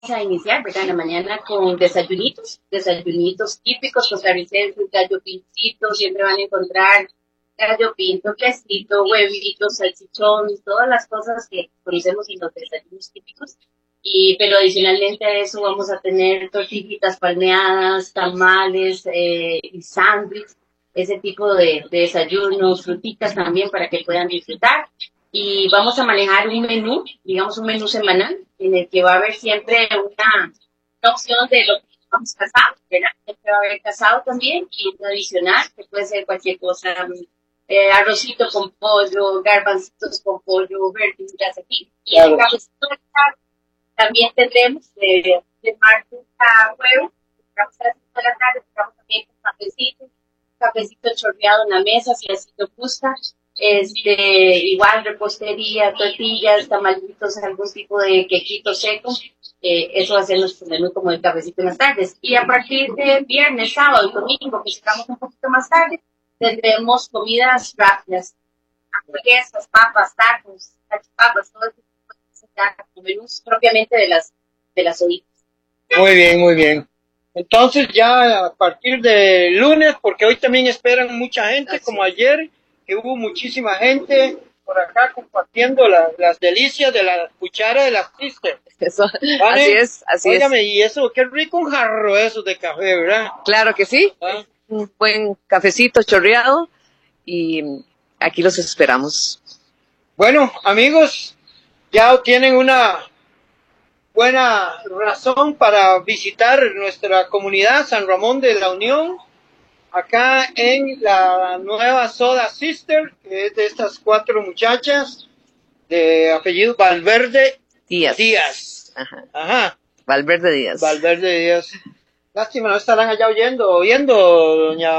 a iniciar, ¿verdad? En la mañana con desayunitos típicos costarricenses, gallo pintito, siempre van a encontrar gallo pinto, quesito, huevitos, salchichón, todas las cosas que conocemos en los desayunos típicos. Pero adicionalmente a eso vamos a tener tortillitas palmeadas, tamales y sándwiches, ese tipo de desayunos, fruticas también para que puedan disfrutar. Y vamos a manejar un menú, digamos un menú semanal, en el que va a haber siempre una opción de lo que llamamos casado, ¿verdad? Siempre va a haber casado también y un adicional, que puede ser cualquier cosa, arrocito con pollo, garbancitos con pollo, verduras aquí. Y el cafecito también tendremos de martes a jueves, estamos a las 5 de la tarde, estamos también con cafecito chorreado en la mesa, si así lo gusta. Igual repostería, tortillas, tamalitos, algún tipo de quequito seco. Eso va a ser nuestro menú como el cafecito en las tardes. Y a partir de viernes, sábado y domingo, que llegamos un poquito más tarde, tendremos comidas rápidas, hamburguesas, papas, tacos, salchipapas, todo tipo de menús propiamente de las olivas. Muy bien, muy bien. Entonces ya a partir de lunes, porque hoy también esperan mucha gente, como ayer, que hubo muchísima gente por acá compartiendo las delicias de la cuchara de la sister. Eso, ¿Vale? así Óigame, es. y eso, qué rico un jarro eso de café, ¿verdad? Claro que sí. ¿Ah? Un buen cafecito chorreado y aquí los esperamos. Bueno, amigos, ya tienen una buena razón para visitar nuestra comunidad San Ramón de la Unión, acá en la nueva Soda Sister, que es de estas 4 muchachas de apellido Valverde Díaz. Ajá. Valverde Díaz. Lástima, no estarán allá oyendo, doña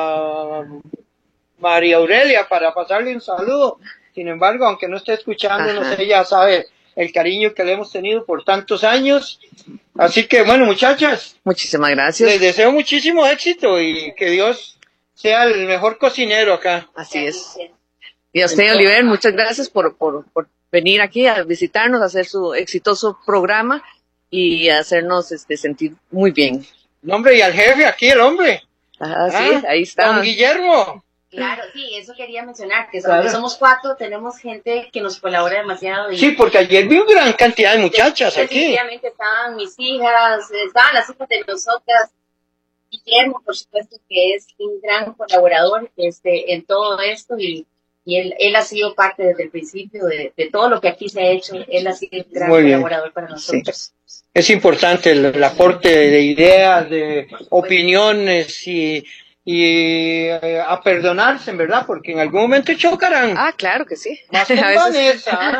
María Aurelia, para pasarle un saludo. Sin embargo, aunque no esté escuchándonos, ella sabe el cariño que le hemos tenido por tantos años. Así que, bueno, muchachas. Muchísimas gracias. Les deseo muchísimo éxito y que Dios sea el mejor cocinero acá. Así es. Y a usted, Oliver, muchas gracias por venir aquí a visitarnos, a hacer su exitoso programa y hacernos sentir muy bien. No, hombre, y al jefe aquí, el hombre. Sí, ahí está. Don Guillermo. Claro, sí, eso quería mencionar, que somos 4, tenemos gente que nos colabora demasiado. Y sí, porque ayer vi una gran cantidad de muchachas aquí. Definitivamente estaban mis hijas, estaban las hijas de nosotras. Guillermo, por supuesto, que es un gran colaborador en todo esto y él ha sido parte desde el principio de todo lo que aquí se ha hecho. Él ha sido un gran colaborador para nosotros. Sí. Es importante el aporte de ideas, de opiniones y a perdonarse, ¿verdad? Porque en algún momento chocarán. Ah, claro que sí. Más con Vanessa.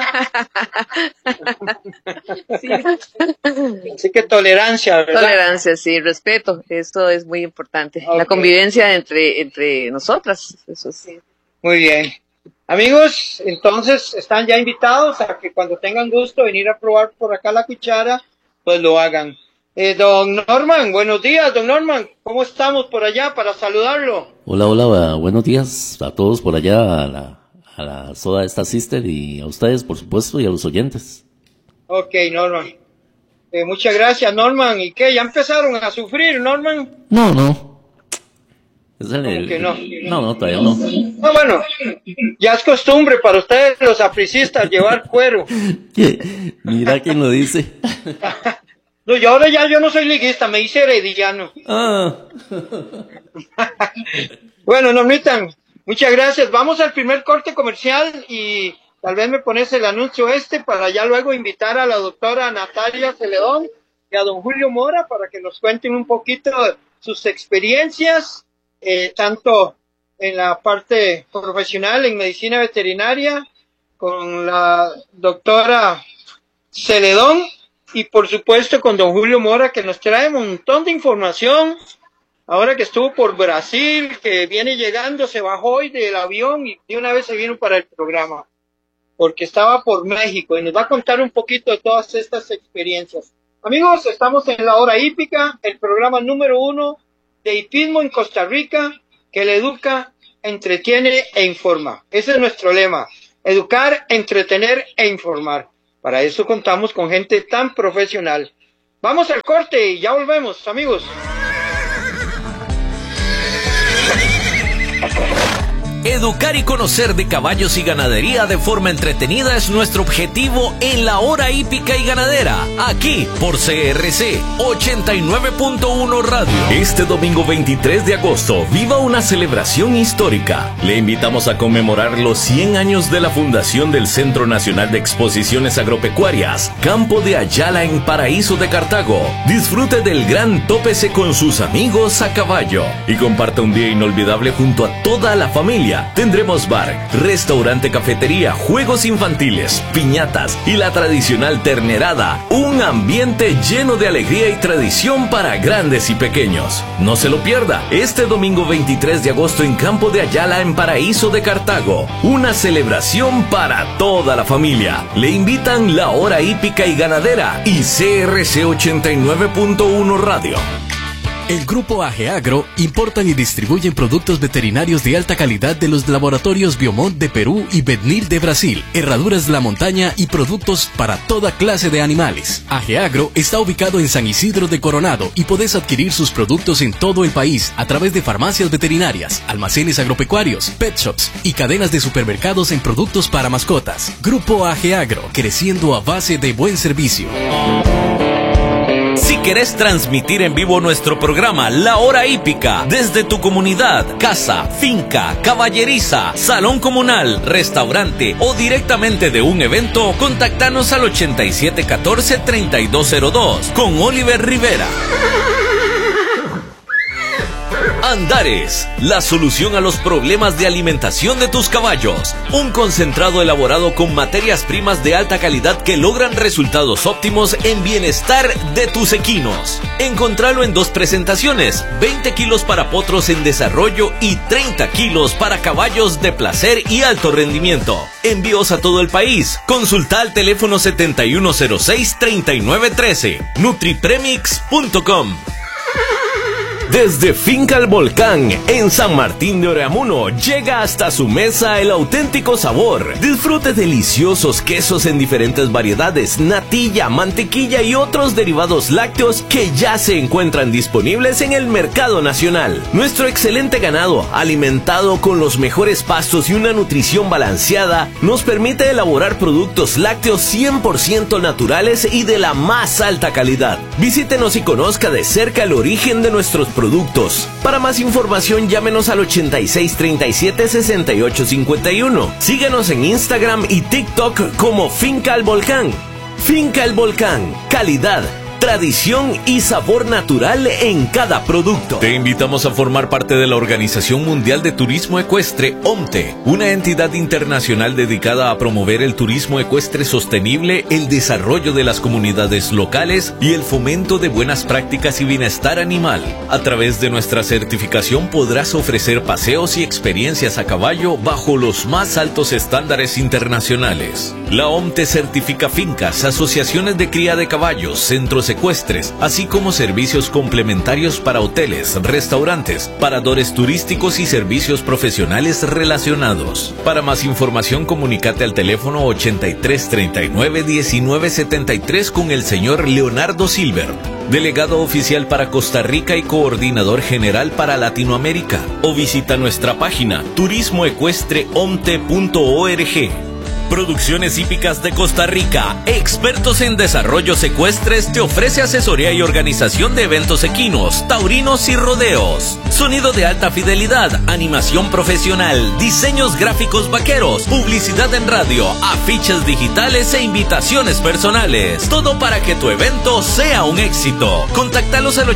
Sí. Así que tolerancia, ¿verdad? Tolerancia, sí, respeto. Esto es muy importante. Okay. La convivencia entre nosotras. Eso sí. Muy bien. Amigos, entonces están ya invitados a que cuando tengan gusto venir a probar por acá la cuchara, pues lo hagan. Don Norman, buenos días, don Norman. ¿Cómo estamos por allá para saludarlo? Hola, buenos días a todos por allá, a la Soda esta Sister y a ustedes, por supuesto, y a los oyentes. Ok, Norman. Muchas gracias, Norman. ¿Y qué? ¿Ya empezaron a sufrir, Norman? No. Que no? No, todavía no. No, bueno, ya es costumbre para ustedes los apricistas llevar cuero. Mira quién lo dice. No, yo ahora yo no soy liguista, me hice herediano. Bueno, Normitan, muchas gracias. Vamos al primer corte comercial y tal vez me pones el anuncio para ya luego invitar a la doctora Natalia Celedón y a don Julio Mora para que nos cuenten un poquito sus experiencias, tanto en la parte profesional en medicina veterinaria con la doctora Celedón y por supuesto con don Julio Mora, que nos trae un montón de información. Ahora que estuvo por Brasil, que viene llegando, se bajó hoy del avión y de una vez se vino para el programa, porque estaba por México y nos va a contar un poquito de todas estas experiencias. Amigos, estamos en la Hora Hípica, el programa número 1 de hipismo en Costa Rica, que le educa, entretiene e informa. Ese es nuestro lema, educar, entretener e informar. Para eso contamos con gente tan profesional. Vamos al corte y ya volvemos, amigos. Educar y conocer de caballos y ganadería de forma entretenida es nuestro objetivo en la Hora Hípica y Ganadera, aquí por CRC 89.1 Radio. Este domingo 23 de agosto, viva una celebración histórica. Le invitamos a conmemorar los 100 años de la fundación del Centro Nacional de Exposiciones Agropecuarias, Campo de Ayala en Paraíso de Cartago. Disfrute del gran tópese con sus amigos a caballo y comparta un día inolvidable junto a toda la familia. Tendremos bar, restaurante, cafetería, juegos infantiles, piñatas y la tradicional ternerada. Un ambiente lleno de alegría y tradición para grandes y pequeños. No se lo pierda, este domingo 23 de agosto en Campo de Ayala en Paraíso de Cartago. Una celebración para toda la familia. Le invitan la Hora Hípica y Ganadera y CRC 89.1 Radio. El Grupo AGEAGRO importan y distribuyen productos veterinarios de alta calidad de los laboratorios Biomont de Perú y Vetnir de Brasil, herraduras de la montaña y productos para toda clase de animales. AGEAGRO está ubicado en San Isidro de Coronado y podés adquirir sus productos en todo el país a través de farmacias veterinarias, almacenes agropecuarios, pet shops y cadenas de supermercados en productos para mascotas. Grupo AGEAGRO, creciendo a base de buen servicio. Si querés transmitir en vivo nuestro programa La Hora Hípica desde tu comunidad, casa, finca, caballeriza, salón comunal, restaurante o directamente de un evento, contactanos al 8714-3202 con Oliver Rivera. Andares, la solución a los problemas de alimentación de tus caballos. Un concentrado elaborado con materias primas de alta calidad que logran resultados óptimos en bienestar de tus equinos. Encontralo en 2 presentaciones, 20 kilos para potros en desarrollo y 30 kilos para caballos de placer y alto rendimiento. Envíos a todo el país. Consulta al teléfono 7106-3913. nutripremix.com. Desde Finca El Volcán, en San Martín de Oreamuno, llega hasta su mesa el auténtico sabor. Disfrute deliciosos quesos en diferentes variedades, natilla, mantequilla y otros derivados lácteos que ya se encuentran disponibles en el mercado nacional. Nuestro excelente ganado, alimentado con los mejores pastos y una nutrición balanceada, nos permite elaborar productos lácteos 100% naturales y de la más alta calidad. Visítenos y conozca de cerca el origen de nuestros productos. Para más información, llámenos al 8637-6851. Síguenos en Instagram y TikTok como Finca El Volcán. Finca El Volcán, calidad, tradición y sabor natural en cada producto. Te invitamos a formar parte de la Organización Mundial de Turismo Ecuestre, OMTE, una entidad internacional dedicada a promover el turismo ecuestre sostenible, el desarrollo de las comunidades locales y el fomento de buenas prácticas y bienestar animal. A través de nuestra certificación podrás ofrecer paseos y experiencias a caballo bajo los más altos estándares internacionales. La OMTE certifica fincas, asociaciones de cría de caballos, centros ecuestres, así como servicios complementarios para hoteles, restaurantes, paradores turísticos y servicios profesionales relacionados. Para más información, comunícate al teléfono 8339-1973 con el señor Leonardo Silver, delegado oficial para Costa Rica y coordinador general para Latinoamérica, o visita nuestra página turismoecuestreomte.org. Producciones Hípicas de Costa Rica, expertos en desarrollos ecuestres, te ofrece asesoría y organización de eventos equinos, taurinos y rodeos. Sonido de alta fidelidad, animación profesional, diseños gráficos vaqueros, publicidad en radio, afiches digitales e invitaciones personales. Todo para que tu evento sea un éxito. Contáctalos al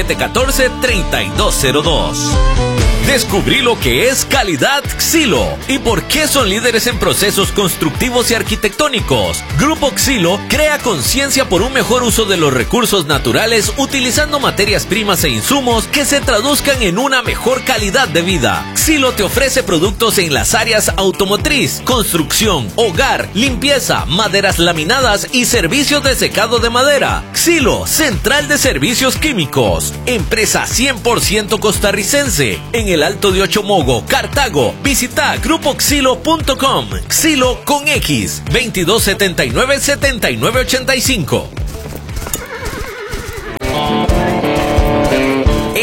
8714-3202. Descubrí lo que es calidad Xilo y por qué son líderes en procesos constructivos y arquitectónicos. Grupo Xilo crea conciencia por un mejor uso de los recursos naturales utilizando materias primas e insumos que se traduzcan en una mejor calidad de vida. Xilo te ofrece productos en las áreas automotriz, construcción, hogar, limpieza, maderas laminadas y servicios de secado de madera. Xilo, central de servicios químicos. Empresa 100% costarricense en el Alto de Ochomogo, Cartago. Visita grupoxilo.com. Xilo con X, 2279-7985.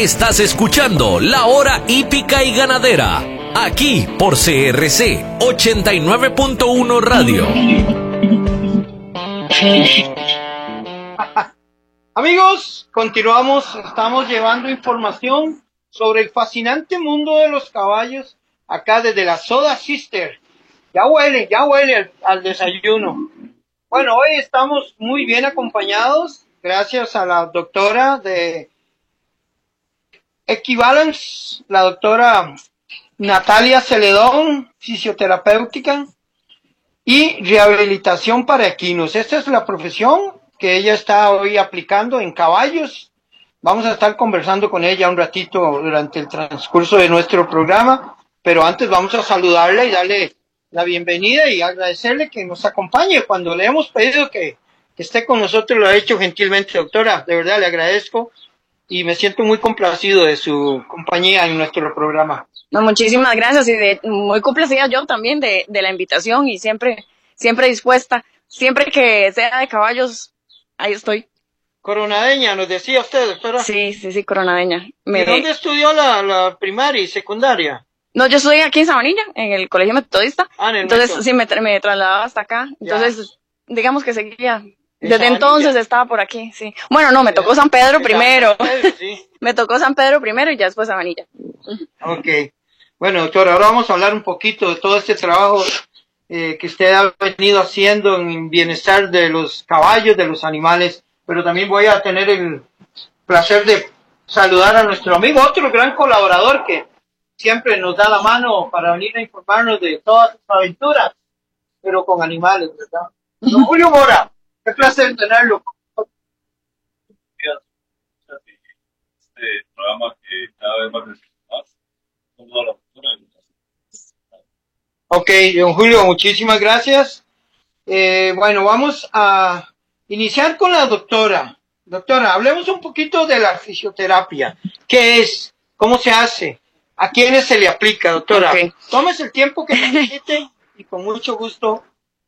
Estás escuchando La Hora Hípica y Ganadera, aquí por CRC 89.1 Radio. Amigos, continuamos, estamos llevando información sobre el fascinante mundo de los caballos acá desde la Soda Sister. Ya huele al desayuno. Bueno, hoy estamos muy bien acompañados, gracias a la doctora de Equivalence, la doctora Natalia Celedón, fisioterapéutica y rehabilitación para equinos. Esta es la profesión que ella está hoy aplicando en caballos. Vamos a estar conversando con ella un ratito durante el transcurso de nuestro programa, pero antes vamos a saludarla y darle la bienvenida y agradecerle que nos acompañe. Cuando le hemos pedido que esté con nosotros, lo ha hecho gentilmente, doctora. De verdad le agradezco y me siento muy complacido de su compañía en nuestro programa. No, muchísimas gracias y muy complacida yo también de la invitación y siempre dispuesta. Siempre que sea de caballos, ahí estoy. Coronadeña, nos decía usted, doctora. Sí, coronadeña. ¿Y dónde estudió la primaria y secundaria? No, yo estudié aquí en Sabanilla, en el Colegio Metodista. Entonces sí, me trasladaba hasta acá. Entonces, digamos que seguía. Desde entonces estaba por aquí, sí. Bueno, no, me tocó San Pedro primero. Sí. Me tocó San Pedro primero y ya después Sabanilla. Ok. Bueno, doctora, ahora vamos a hablar un poquito de todo este trabajo que usted ha venido haciendo en bienestar de los caballos, de los animales, pero también voy a tener el placer de saludar a nuestro amigo, otro gran colaborador que siempre nos da la mano para venir a informarnos de todas sus aventuras, pero con animales, ¿verdad? Don Julio Mora, qué placer tenerlo. Este programa que cada vez más con toda la cultura. Ok, don Julio, muchísimas gracias. Bueno, vamos a iniciar con la doctora. Doctora, hablemos un poquito de la fisioterapia. ¿Qué es? ¿Cómo se hace? ¿A quiénes se le aplica, doctora? Okay. Tómese el tiempo que necesite y con mucho gusto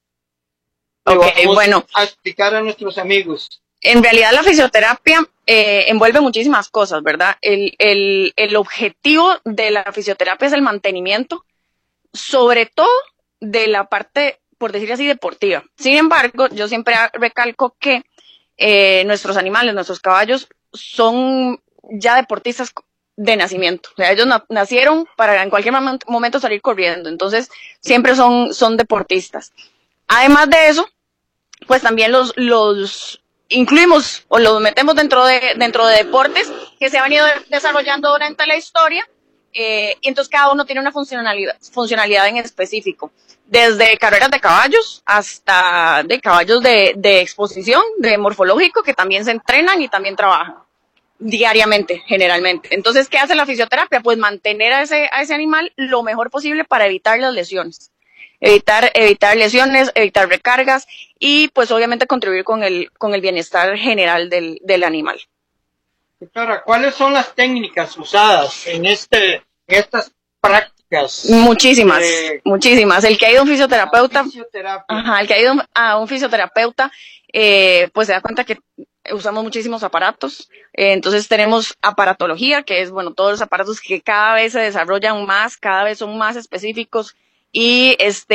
vamos a explicar a nuestros amigos. En realidad la fisioterapia envuelve muchísimas cosas, ¿verdad? El objetivo de la fisioterapia es el mantenimiento, sobre todo de la parte, por decir así, deportiva. Sin embargo, yo siempre recalco que nuestros animales, nuestros caballos, son ya deportistas de nacimiento. O sea, ellos nacieron para en cualquier momento salir corriendo. Entonces, siempre son deportistas. Además de eso, pues también los incluimos o los metemos dentro de deportes que se han ido desarrollando durante la historia. Y entonces cada uno tiene una funcionalidad en específico, desde carreras de caballos hasta de caballos de exposición, de morfológico, que también se entrenan y también trabajan diariamente, generalmente. Entonces, ¿qué hace la fisioterapia? Pues mantener a ese animal lo mejor posible para evitar las lesiones, evitar lesiones, evitar recargas y pues obviamente contribuir con el bienestar general del animal. Doctora, ¿cuáles son las técnicas usadas en estas prácticas? Muchísimas. El que ha ido a un fisioterapeuta, el que ha ido a un fisioterapeuta, pues se da cuenta que usamos muchísimos aparatos. Entonces tenemos aparatología, que es, bueno, todos los aparatos que cada vez se desarrollan más, cada vez son más específicos y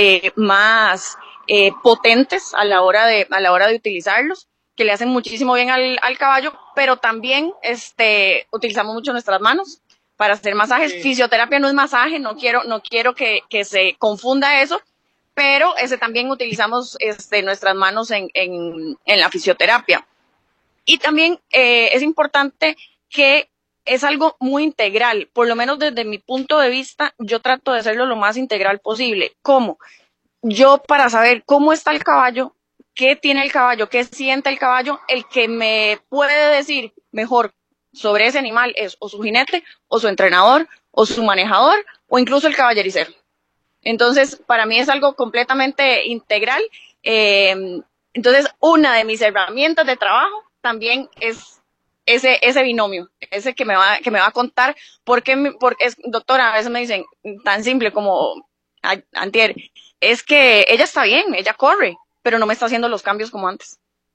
más potentes a la hora de utilizarlos, que le hacen muchísimo bien al caballo, pero también utilizamos mucho nuestras manos para hacer masajes. Sí. Fisioterapia no es masaje, no quiero que se confunda eso, pero también utilizamos nuestras manos en la fisioterapia. Y también es importante que es algo muy integral, por lo menos desde mi punto de vista, yo trato de hacerlo lo más integral posible. ¿Cómo? Yo, para saber cómo está el caballo, qué tiene el caballo, qué siente el caballo, el que me puede decir mejor sobre ese animal es o su jinete, o su entrenador, o su manejador, o incluso el caballericero. Entonces, para mí es algo completamente integral. Entonces, una de mis herramientas de trabajo también es ese binomio, ese que me va a contar porque doctora, a veces me dicen tan simple como antier, es que ella está bien, ella corre, pero no me está haciendo los cambios como antes.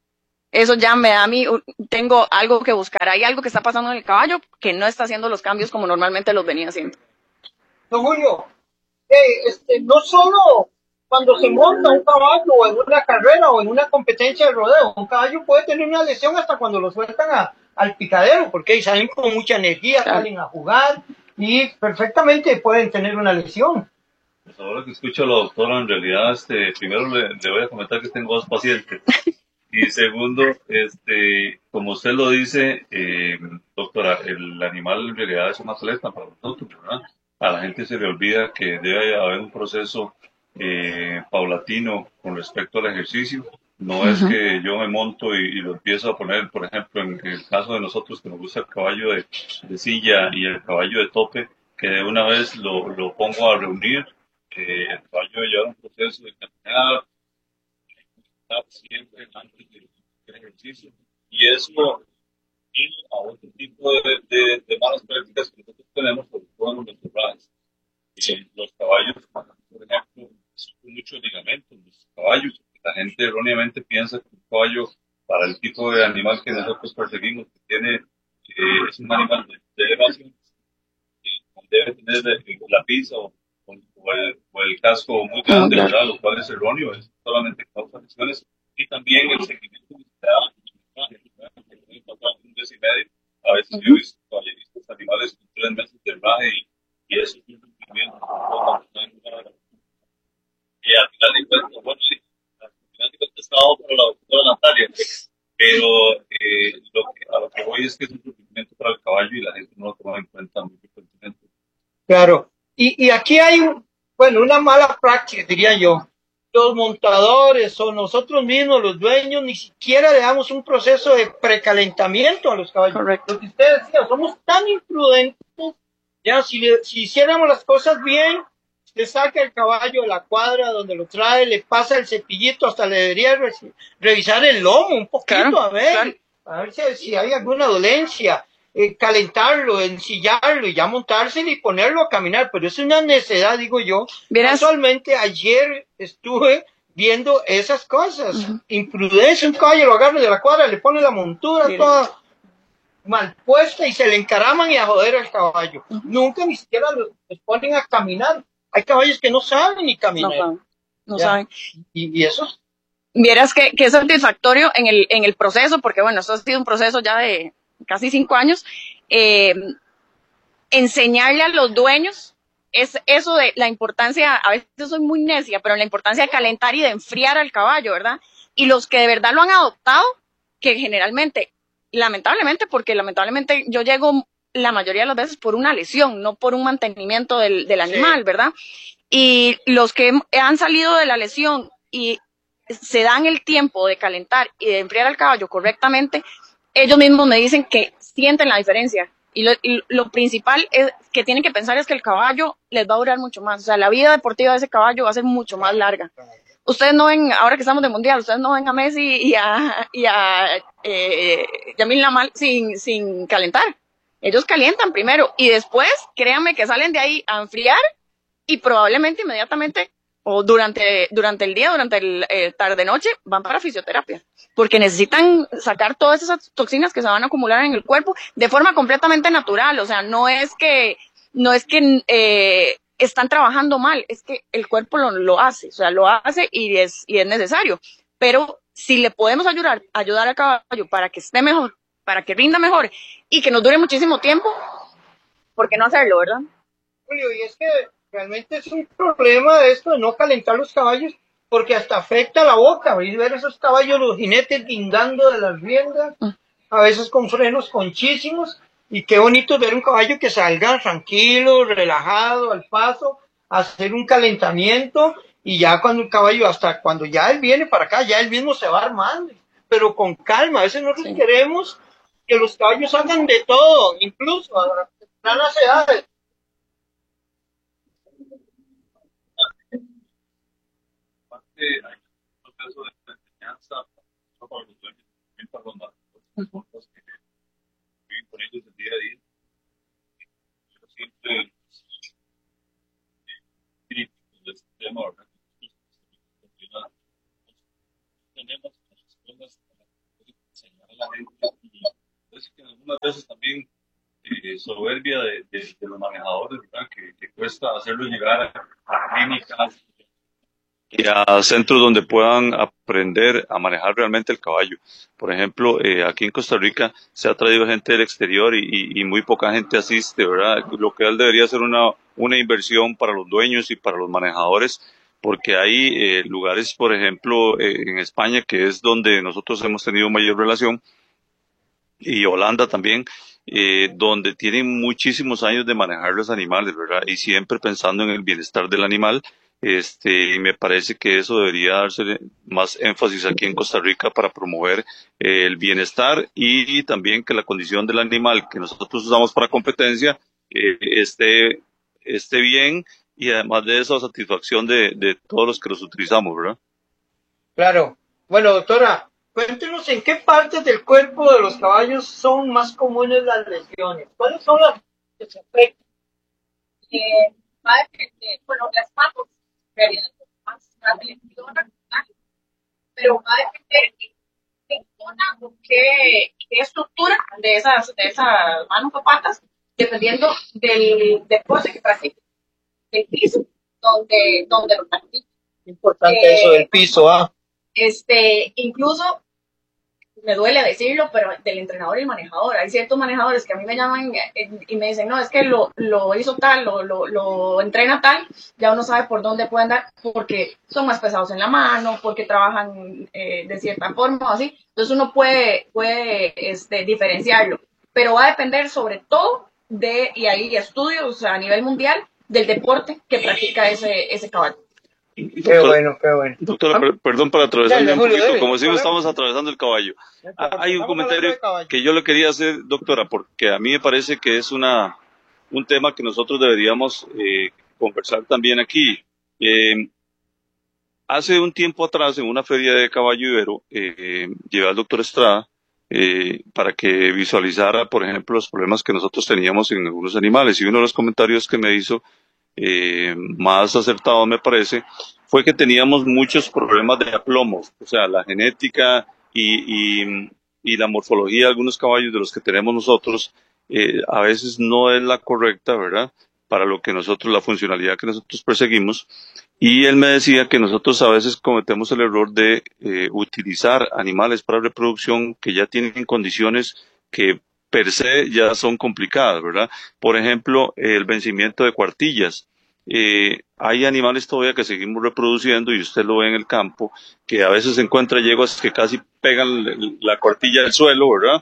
Eso ya me da a mí, tengo algo que buscar. Hay algo que está pasando en el caballo que no está haciendo los cambios como normalmente los venía haciendo. Don Julio, no solo cuando se monta un caballo o en una carrera o en una competencia de rodeo, un caballo puede tener una lesión hasta cuando lo sueltan al picadero, porque ahí salen con mucha energía, claro, salen a jugar y perfectamente pueden tener una lesión. Pues ahora que escucho a la doctora, en realidad, primero le voy a comentar que tengo 2 pacientes. Y segundo, como usted lo dice, doctora, el animal en realidad es una atleta para nosotros, ¿verdad? A la gente se le olvida que debe haber un proceso paulatino con respecto al ejercicio. No es que yo me monto y lo empiezo a poner, por ejemplo, en el caso de nosotros que nos gusta el caballo de silla y el caballo de tope, que de una vez lo pongo a reunir. El caballo lleva un proceso de caminar siempre antes del ejercicio. Y eso viene a otro tipo de malas prácticas que nosotros tenemos, sobre todo en los cerrajes. Los caballos, por ejemplo, sufren mucho ligamento en los caballos. La gente erróneamente piensa que un caballo, para el tipo de animal que nosotros perseguimos, que tiene, es un animal de elevación, debe tener la pisa o el casco muy grande, ¿verdad? Lo cual es erróneo, es solamente causa lesiones. Y también el seguimiento que se da, que puede pasar un mes y medio. A veces yo he visto caballeristas animales con 3 meses de raje y eso es un sufrimiento. Y al final de cuentas, bueno, sí, al final de cuentas está dado por la doctora Natalia, pero a lo que voy es que es un sufrimiento para el caballo y la gente no lo toma en cuenta muy frecuentemente. Claro, y aquí hay, una mala práctica, diría yo. Los montadores o nosotros mismos, los dueños, ni siquiera le damos un proceso de precalentamiento a los caballos. Correcto. Lo que usted decía, somos tan imprudentes, ya, si hiciéramos las cosas bien, usted saca el caballo de la cuadra donde lo trae, le pasa el cepillito, hasta le debería revisar el lomo un poquito, claro, a ver si hay alguna dolencia. Calentarlo, ensillarlo y ya montárselo y ponerlo a caminar, pero es una necedad, digo yo. Casualmente ayer estuve viendo esas cosas. Imprudencia, un caballo lo agarra de la cuadra, le pone la montura toda mal puesta y se le encaraman y a joder al caballo. Nunca ni siquiera los ponen a caminar. Hay caballos que no saben ni caminar. No saben. Y eso. Vieras que es satisfactorio en el proceso, porque bueno, esto ha sido un proceso ya de casi 5 años, enseñarle a los dueños es eso de la importancia, a veces soy muy necia, pero la importancia de calentar y de enfriar al caballo, ¿verdad? Y los que de verdad lo han adoptado, que generalmente, lamentablemente yo llego la mayoría de las veces por una lesión, no por un mantenimiento del animal, ¿verdad? Y los que han salido de la lesión y se dan el tiempo de calentar y de enfriar al caballo correctamente, ellos mismos me dicen que sienten la diferencia. Y lo principal es que tienen que pensar es que el caballo les va a durar mucho más. O sea, la vida deportiva de ese caballo va a ser mucho más larga. Ustedes no ven, ahora que estamos de mundial, ustedes no ven a Messi y a Yamil Lamal sin calentar. Ellos calientan primero y después, créanme que salen de ahí a enfriar y probablemente inmediatamente o durante el día, durante el tarde-noche, van para fisioterapia, porque necesitan sacar todas esas toxinas que se van a acumular en el cuerpo de forma completamente natural. O sea, no es que están trabajando mal, es que el cuerpo lo hace, o sea, lo hace y es necesario. Pero si le podemos ayudar al caballo para que esté mejor, para que rinda mejor y que nos dure muchísimo tiempo, ¿por qué no hacerlo, verdad? Julio, y es que realmente es un problema esto de no calentar los caballos, porque hasta afecta la boca. Ver esos caballos, los jinetes guindando de las riendas, a veces con frenos conchísimos, y qué bonito ver un caballo que salga tranquilo, relajado, al paso, hacer un calentamiento, y ya cuando el caballo, hasta cuando ya él viene para acá, ya él mismo se va armando, pero con calma. A veces nosotros queremos que los caballos hagan de todo, incluso a tempranas edades. Hay un proceso de enseñanza no para los dueños, también para los mascotas que viven con ellos el día a día. Yo siempre crítico de este tema, ¿verdad? Tenemos las cosas algunas veces también soberbia de los manejadores, ¿verdad? Que cuesta hacerlos llegar a clínicas y a centros donde puedan aprender a manejar realmente el caballo. Por ejemplo, aquí en Costa Rica se ha traído gente del exterior y muy poca gente asiste, ¿verdad? Lo que debería ser una inversión para los dueños y para los manejadores, porque hay lugares, por ejemplo, en España, que es donde nosotros hemos tenido mayor relación, y Holanda también, donde tienen muchísimos años de manejar los animales, ¿verdad? Y siempre pensando en el bienestar del animal. Y me parece que eso debería darse más énfasis aquí en Costa Rica para promover el bienestar y también que la condición del animal que nosotros usamos para competencia esté bien, y además de eso, satisfacción de todos los que los utilizamos, ¿verdad? Claro. Bueno, doctora, cuéntenos en qué partes del cuerpo de los caballos son más comunes las lesiones. ¿Cuáles son las que se afectan? Bueno, las manos, en realidad, más lesiona, pero va a depender de qué zona o qué estructura de esas manos o patas, dependiendo del deporte que practique, del piso donde lo practique. Importante eso del piso, ¿ah? Incluso, me duele decirlo, pero del entrenador y el manejador. Hay ciertos manejadores que a mí me llaman y me dicen, no, es que lo hizo tal, lo entrena tal, ya uno sabe por dónde pueden dar, porque son más pesados en la mano, porque trabajan de cierta forma o así. Entonces uno puede diferenciarlo, pero va a depender sobre todo y hay estudios a nivel mundial del deporte que practica ese caballo. Qué bueno, qué bueno. Doctora, perdón por atravesarle un poquito, como decimos, estamos atravesando el caballo. Hay un comentario que yo le quería hacer, doctora, porque a mí me parece que es un tema que nosotros deberíamos conversar también aquí. Hace un tiempo atrás, en una feria de caballo ibero, llevé al doctor Estrada para que visualizara, por ejemplo, los problemas que nosotros teníamos en algunos animales. Y uno de los comentarios que me hizo más acertado, me parece, fue que teníamos muchos problemas de aplomos, o sea, la genética y la morfología de algunos caballos de los que tenemos nosotros a veces no es la correcta, ¿verdad?, para lo que nosotros, la funcionalidad que nosotros perseguimos. Y él me decía que nosotros a veces cometemos el error de utilizar animales para reproducción que ya tienen condiciones que per se ya son complicadas, ¿verdad? Por ejemplo, el vencimiento de cuartillas. Hay animales todavía que seguimos reproduciendo, y usted lo ve en el campo, que a veces se encuentra yeguas que casi pegan la cuartilla al suelo, ¿verdad?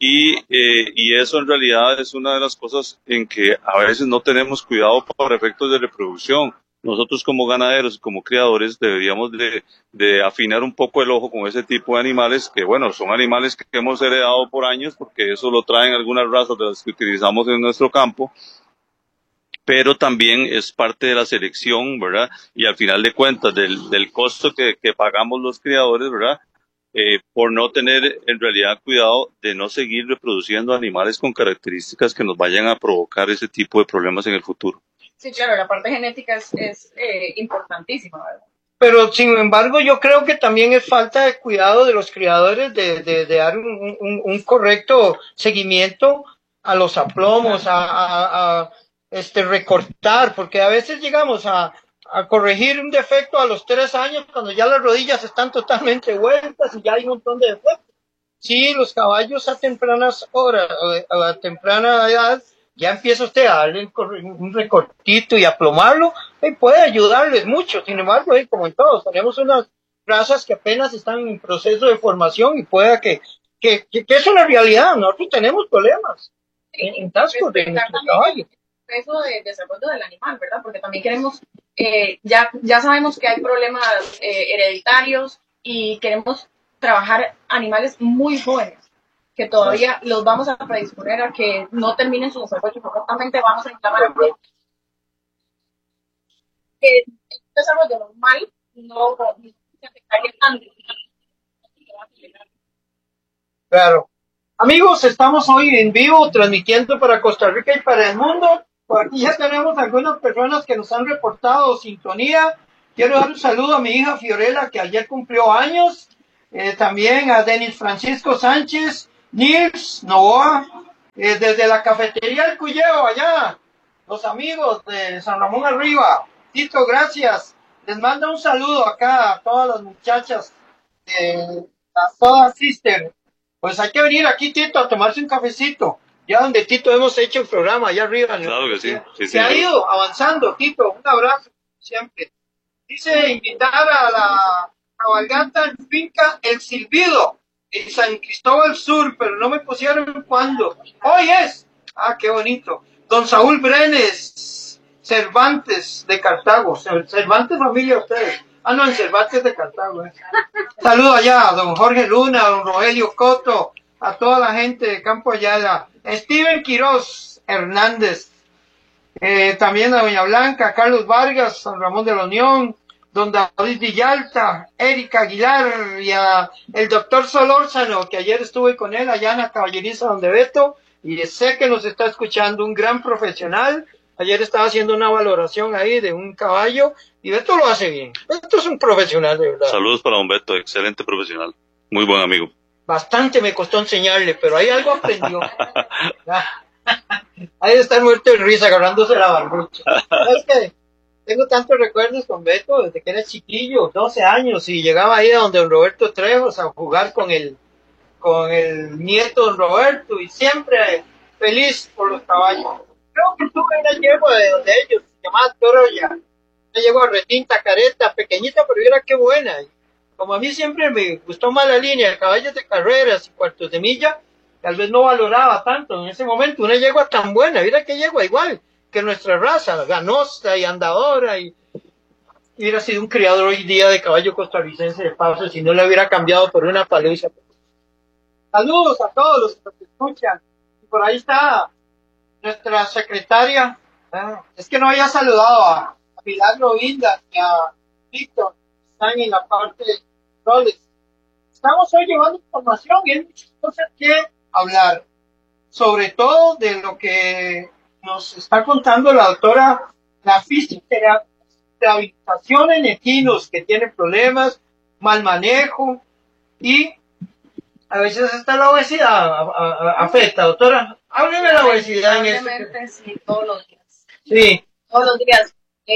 Y eso en realidad es una de las cosas en que a veces no tenemos cuidado para efectos de reproducción. Nosotros como ganaderos y como criadores deberíamos de afinar un poco el ojo con ese tipo de animales, que bueno, son animales que hemos heredado por años, porque eso lo traen algunas razas de las que utilizamos en nuestro campo, pero también es parte de la selección, ¿verdad? Y al final de cuentas del costo que pagamos los criadores, ¿verdad? Por no tener en realidad cuidado de no seguir reproduciendo animales con características que nos vayan a provocar ese tipo de problemas en el futuro. Sí, claro, la parte genética es importantísima, ¿verdad? Pero sin embargo yo creo que también es falta de cuidado de los criadores de dar un correcto seguimiento a los aplomos, a recortar, porque a veces llegamos a corregir un defecto a los 3 años cuando ya las rodillas están totalmente vueltas y ya hay un montón de defectos. Sí, los caballos a tempranas horas, a temprana edad, ya empieza usted a darle un recortito y a plomarlo, y puede ayudarles mucho. Sin embargo, como en todos, tenemos unas razas que apenas están en proceso de formación y pueda que es una realidad. Nosotros tenemos problemas en tascos de nuestros caballos. Eso de desarrollo del animal, ¿verdad? Porque también queremos, ya sabemos que hay problemas hereditarios y queremos trabajar animales muy jóvenes, que todavía los vamos a predisponer a que no terminen su desarrollo correctamente, vamos a inflamar a productos. El desarrollo normal no se afectaría tanto. Claro. Amigos, estamos hoy en vivo transmitiendo para Costa Rica y para el mundo. Por aquí ya tenemos algunas personas que nos han reportado sintonía. Quiero dar un saludo a mi hija Fiorella, que ayer cumplió años. También a Denis Francisco Sánchez, Nils Novoa, desde la cafetería El Cuyeo, allá, los amigos de San Ramón Arriba. Tito, gracias. Les mando un saludo acá a todas las muchachas de la Soda Sister. Pues hay que venir aquí, Tito, a tomarse un cafecito. Ya donde Tito hemos hecho el programa, allá arriba, ¿no? Claro que sí. Se ha ido avanzando, Tito. Un abrazo, siempre. Dice invitar a la cabalgata en finca El Silbido, en San Cristóbal Sur, pero no me pusieron cuándo. Hoy es. Ah, qué bonito. Don Saúl Brenes, Cervantes de Cartago. Cervantes familia ustedes. Ah, no, en Cervantes de Cartago. Saludo allá a don Jorge Luna, a don Rogelio Coto, a toda la gente de Campo Ayala. Steven Quiroz Hernández. También a doña Blanca, a Carlos Vargas, San Ramón de la Unión, don David Villalta, Erika Aguilar y a el doctor Solórzano, que ayer estuve con él allá en la caballeriza donde Beto, y sé que nos está escuchando, un gran profesional. Ayer estaba haciendo una valoración ahí de un caballo, y Beto lo hace bien. Beto es un profesional, de verdad. Saludos para don Beto, excelente profesional, muy buen amigo. Bastante me costó enseñarle, pero ahí algo aprendió. Ahí está muerto de risa, agarrándose la barbucha. Es que tengo tantos recuerdos con Beto desde que era chiquillo, 12 años, y llegaba ahí a donde don Roberto Trejos a jugar con el nieto don Roberto, y siempre feliz por los caballos. Creo que tuve una yegua de donde ellos, se llamaba Toroya, una yegua retinta, careta, pequeñita, pero era qué buena. Como a mí siempre me gustó más la línea de caballos de carreras y cuartos de milla, tal vez no valoraba tanto en ese momento una yegua tan buena. Mira qué yegua, igual que nuestra raza, ganosa y andadora, y hubiera sido un criador hoy día de caballo costarricense de paso si no le hubiera cambiado por una palusa. Saludos a todos los que nos escuchan. Y por ahí está nuestra secretaria. Es que no había saludado a Milagro Vinda y a Víctor, que están en la parte de roles. Estamos hoy llevando información y hay muchas cosas que hablar, sobre todo de lo que nos está contando la doctora, la rehabilitación en equinos que tienen problemas, mal manejo, y a veces hasta la obesidad afecta, doctora. Hábleme de la obesidad en este. Sí, todos los días. Sí. Todos los días.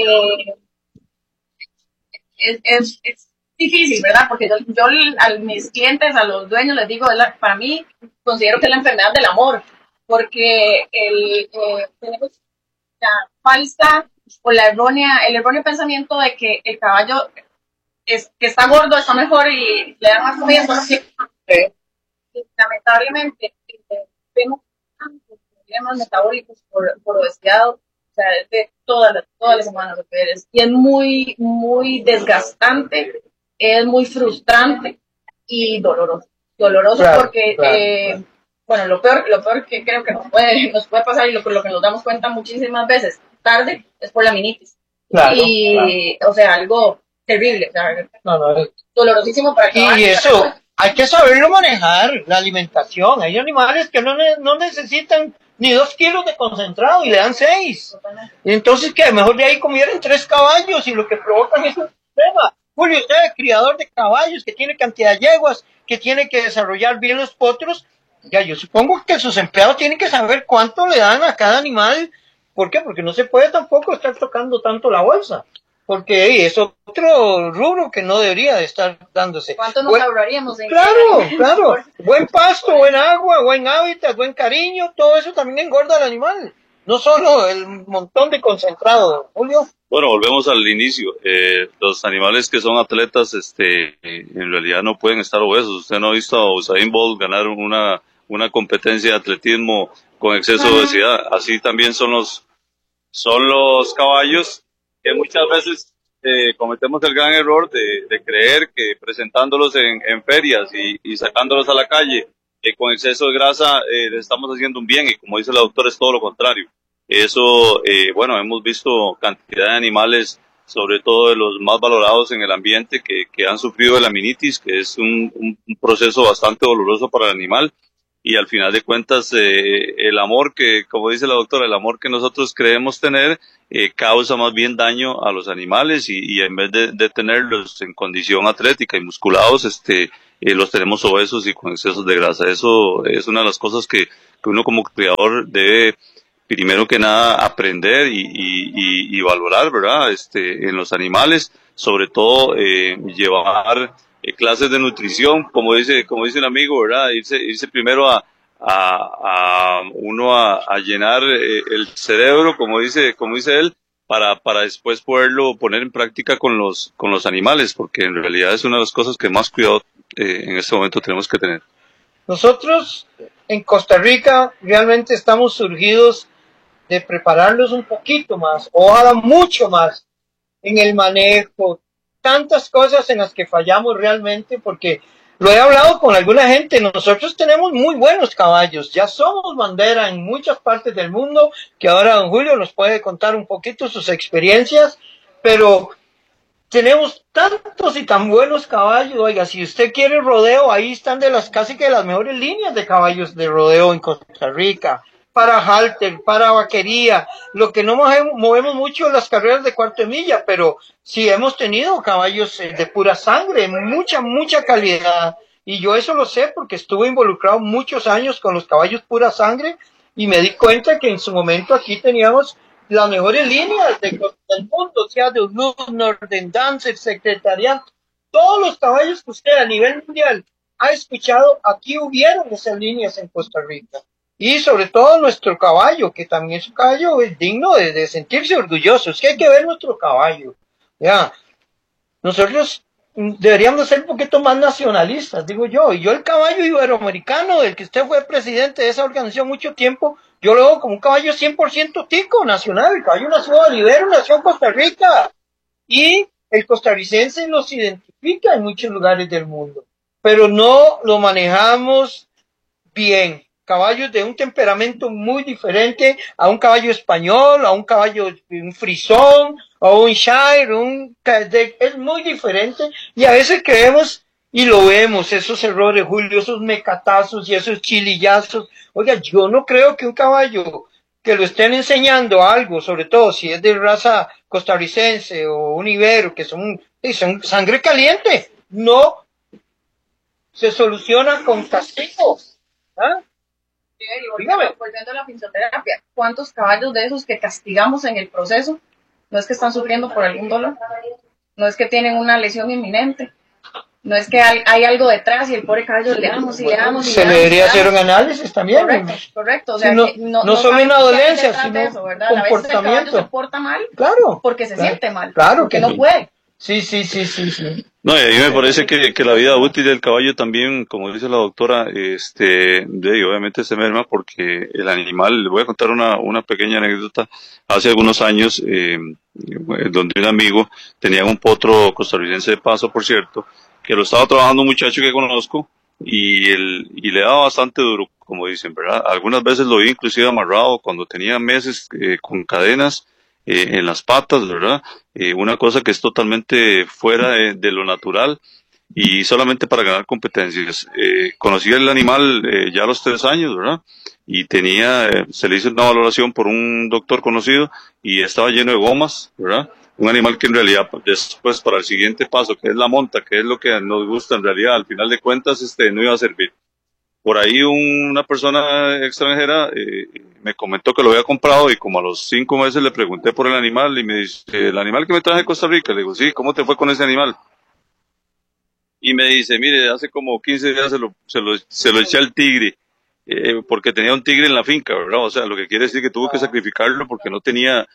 Es difícil, ¿verdad? Porque yo a mis clientes, a los dueños, les digo, para mí, considero que es la enfermedad del amor, porque tenemos la falsa o el erróneo pensamiento de que el caballo que está gordo está mejor y le da más comida, solo que lamentablemente vemos problemas metabólicos por obesidad, o sea, es de todas las semanas, y es muy, muy desgastante, es muy frustrante y doloroso claro, porque claro. Bueno, lo peor que creo que nos puede pasar, y lo que nos damos cuenta muchísimas veces tarde, es por la minitis. Claro, y claro. O sea, algo terrible, dolorosísimo para el caballo. Y eso hay que saberlo manejar, la alimentación. Hay animales que no necesitan ni 2 kilos de concentrado y le dan 6. Y entonces, ¿qué? Mejor de ahí comieran 3 caballos, y lo que provocan es un problema. Julio, usted es criador de caballos, que tiene cantidad de yeguas, que tiene que desarrollar bien los potros. Ya, yo supongo que sus empleados tienen que saber cuánto le dan a cada animal. ¿Por qué? Porque no se puede tampoco estar tocando tanto la bolsa. Porque es otro rubro que no debería de estar dándose. ¿Cuánto nos ahorraríamos? Claro. Buen pasto, buen agua, buen hábitat, buen cariño, todo eso también engorda al animal. No solo el montón de concentrado, Julio. Bueno, volvemos al inicio. Los animales que son atletas, en realidad no pueden estar obesos. Usted no ha visto a Usain Bolt ganar una competencia de atletismo con exceso de obesidad. Así también son los caballos, que muchas veces cometemos el gran error de creer que presentándolos en ferias y sacándolos a la calle con exceso de grasa les estamos haciendo un bien, y como dice la doctora, es todo lo contrario. Eso, bueno, hemos visto cantidad de animales, sobre todo de los más valorados en el ambiente, que han sufrido de la aminitis, que es un proceso bastante doloroso para el animal, y al final de cuentas el amor que, como dice la doctora, el amor que nosotros creemos tener causa más bien daño a los animales y en vez de tenerlos en condición atlética y musculados, los tenemos obesos y con excesos de grasa. Eso es una de las cosas que uno como criador debe primero que nada aprender y valorar, ¿verdad? En los animales, sobre todo llevar clases de nutrición, como dice un amigo, ¿verdad? Irse primero a llenar el cerebro, como dice él, para después poderlo poner en práctica con los animales, porque en realidad es una de las cosas que más cuidado en este momento tenemos que tener. Nosotros en Costa Rica realmente estamos surgidos de prepararlos un poquito más, ojalá mucho más, en el manejo, tantas cosas en las que fallamos realmente, porque lo he hablado con alguna gente, nosotros tenemos muy buenos caballos, ya somos bandera en muchas partes del mundo, que ahora don Julio nos puede contar un poquito sus experiencias, pero tenemos tantos y tan buenos caballos. Oiga, si usted quiere rodeo, ahí están casi que las mejores líneas de caballos de rodeo en Costa Rica, para halter, para vaquería. Lo que no movemos mucho las carreras de cuarto de milla, pero sí hemos tenido caballos de pura sangre, mucha calidad. Y yo eso lo sé porque estuve involucrado muchos años con los caballos pura sangre y me di cuenta que en su momento aquí teníamos las mejores líneas del mundo, o sea, de Lugnor, de Dancer, Secretariat, todos los caballos que usted a nivel mundial ha escuchado, aquí hubieron esas líneas en Costa Rica. Y sobre todo nuestro caballo, que también es un caballo digno de sentirse orgulloso. Es que hay que ver nuestro caballo. Ya, nosotros deberíamos ser un poquito más nacionalistas, digo yo. Y yo el caballo iberoamericano, del que usted fue presidente de esa organización mucho tiempo, yo lo veo como un caballo 100% tico nacional. El caballo nació en Ibero, nació en Costa Rica. Y el costarricense nos identifica en muchos lugares del mundo. Pero no lo manejamos bien. Caballos de un temperamento muy diferente a un caballo español, a un caballo, un frisón, o un shire, es muy diferente, y a veces creemos, y lo vemos, esos errores, Julio, esos mecatazos y esos chilillazos. Oiga, yo no creo que un caballo que lo estén enseñando algo, sobre todo si es de raza costarricense o un ibero, que son sangre caliente, no se soluciona con castigo. ¿Ah? Volviendo a la fisioterapia, ¿cuántos caballos de esos que castigamos en el proceso no es que están sufriendo por algún dolor? No es que tienen una lesión inminente, no es que hay algo detrás y el pobre caballo le damos. Se le debería hacer un análisis también. Correcto. O sea, no solo una dolencia, sino eso, ¿verdad? comportamiento. A veces el caballo se porta mal, claro, porque se siente mal, claro, porque no puede. Sí. No, y a mí me parece que la vida útil del caballo también, como dice la doctora, obviamente se merma porque el animal, le voy a contar una pequeña anécdota. Hace algunos años, donde un amigo tenía un potro costarricense de paso, por cierto, que lo estaba trabajando un muchacho que conozco y le daba bastante duro, como dicen, ¿verdad? Algunas veces lo vi inclusive amarrado cuando tenía meses con cadenas en las patas, ¿verdad? Una cosa que es totalmente fuera de lo natural y solamente para ganar competencias. Conocí el animal ya a los 3 años, ¿verdad? Y se le hizo una valoración por un doctor conocido y estaba lleno de gomas, ¿verdad? Un animal que en realidad después para el siguiente paso, que es la monta, que es lo que nos gusta en realidad, al final de cuentas no iba a servir. Por ahí una persona extranjera me comentó que lo había comprado y como a los 5 meses le pregunté por el animal y me dice, ¿el animal que me traje de Costa Rica? Le digo, sí, ¿cómo te fue con ese animal? Y me dice, mire, hace como 15 días se lo eché al tigre, porque tenía un tigre en la finca, ¿verdad? O sea, lo que quiere decir que tuvo que sacrificarlo porque no tenía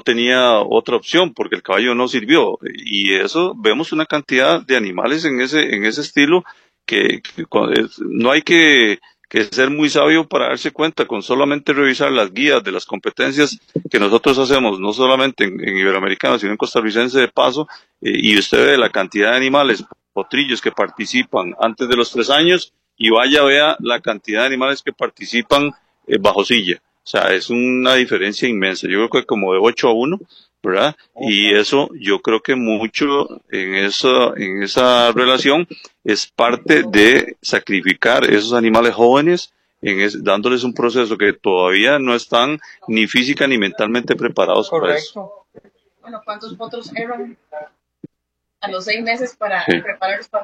otra opción, porque el caballo no sirvió. Y eso, vemos una cantidad de animales en ese estilo que no hay que ser muy sabio para darse cuenta, con solamente revisar las guías de las competencias que nosotros hacemos, no solamente en Iberoamericano, sino en costarricense de paso, y usted ve la cantidad de animales, potrillos que participan antes de los 3 años, y vea la cantidad de animales que participan bajo silla. O sea, es una diferencia inmensa. Yo creo que como de 8-1, ¿verdad? Y eso, yo creo que mucho en esa relación es parte de sacrificar esos animales jóvenes dándoles un proceso que todavía no están ni física ni mentalmente preparados para eso. Bueno, ¿cuántos potros eran a los 6 meses para prepararlos para